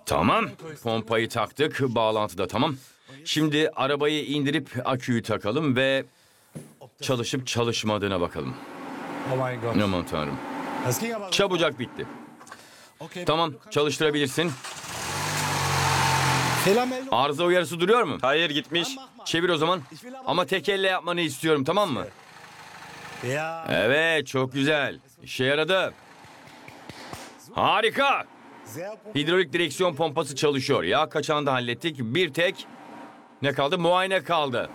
Tamam. Pompayı taktık. Bağlantı da tamam. Şimdi arabayı indirip aküyü takalım ve çalışıp çalışmadığına bakalım. Oh my God. Aman tanrım. Das ging aber. Çabucak bitti. Okay. Tamam, çalıştırabilirsin. Fehlermeldung. Arıza uyarısı duruyor mu? Hayır, gitmiş. Çevir o zaman. Ama tek elle yapmanı istiyorum, tamam mı? Ja. Evet, çok güzel. İşe yaradı. Harika. Sehr professionell. Hidrolik direksiyon pompası çalışıyor. Yağ kaçağını da hallettik. Bir tek ne kaldı? Muayene kaldı.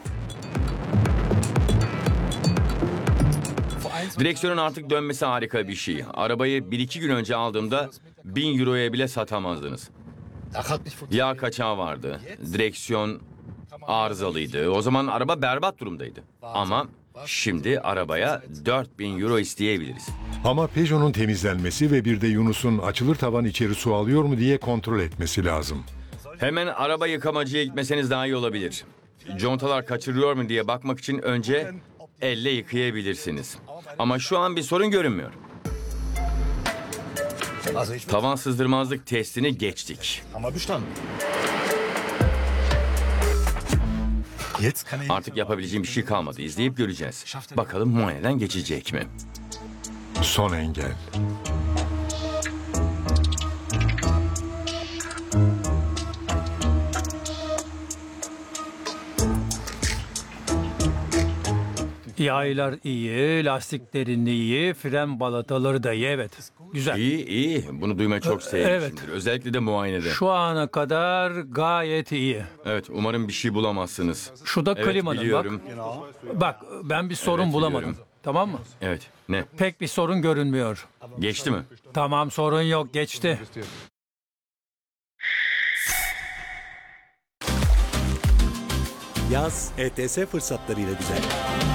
Direksiyonun artık dönmesi harika bir şey. Arabayı 1-2 gün önce aldığımda 1000 euroya bile satamazdınız. Yağ kaçağı vardı. Direksiyon arızalıydı. O zaman araba berbat durumdaydı. Ama şimdi arabaya 4000 euro isteyebiliriz. Ama Peugeot'un temizlenmesi ve bir de Yunus'un açılır tavan içeri su alıyor mu diye kontrol etmesi lazım. Hemen araba yıkamacıya gitmeseniz daha iyi olabilir. Contalar kaçırıyor mu diye bakmak için önce elle yıkayabilirsiniz. Ama şu an bir sorun görünmüyor. Also ich will. Tavan sızdırmazlık testini geçtik. Haben wir bestanden. Jetzt kann ich. Artık yapabileceğim bir şey kalmadı. İzleyip göreceğiz. Bakalım muayeneden geçecek mi? Son engel. Yaylar iyi, lastiklerin iyi, fren balataları da iyi, evet. Güzel. İyi, iyi. Bunu duymayı çok sevmişimdir. Özellikle de muayenede. Şu ana kadar gayet iyi. Evet, umarım bir şey bulamazsınız. Şu da Evet, klimanın biliyorum. bak. Bak ben bir sorun Evet, bulamadım. biliyorum. Tamam mı? Evet, ne? Pek bir sorun görünmüyor. Geçti mi? Tamam, sorun yok, geçti. Yaz ETS fırsatlarıyla güzel.